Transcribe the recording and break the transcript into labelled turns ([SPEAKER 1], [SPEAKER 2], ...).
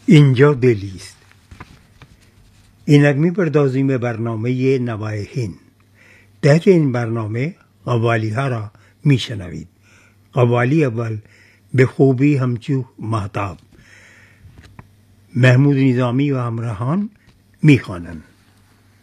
[SPEAKER 1] اینجا دلی است. اینک می‌پردازیم به برنامه نوای هند. در این برنامه قوالی ها را میشنوید. قوالی اول به خوبی همچو مهتاب، محمود نظامی و همراهان میخوانند.